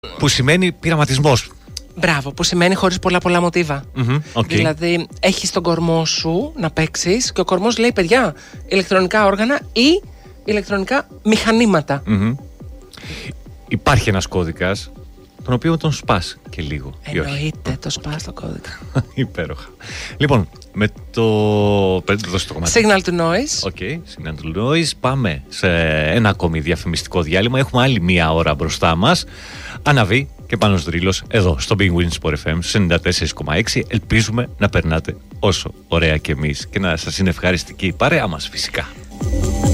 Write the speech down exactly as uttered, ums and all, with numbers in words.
Που σημαίνει πειραματισμός. Μπράβο, που σημαίνει χωρίς πολλά πολλά μοτίβα. Mm-hmm, okay. Δηλαδή, έχεις τον κορμό σου να παίξεις και ο κορμός λέει, παιδιά, ηλεκτρονικά όργανα ή ηλεκτρονικά μηχανήματα. Mm-hmm. Υπάρχει ένας κώδικας, τον οποίο τον σπάς και λίγο. Εννοείται, το σπάς το κώδικα. Υπέροχα. Λοιπόν, με το... Δώσε το κομμάτι. Signal to noise. Οκ, okay, signal to noise. Πάμε σε ένα ακόμη διαφημιστικό διάλειμμα. Έχουμε άλλη μία ώρα μπροστά μας. Αναβεί και Πάνος Δρύλος εδώ στο Big Win Sport εφ εμ ενενήντα τέσσερα κόμμα έξι. Ελπίζουμε να περνάτε όσο ωραία και εμείς και να σας είναι ευχαριστική η παρέα μας φυσικά.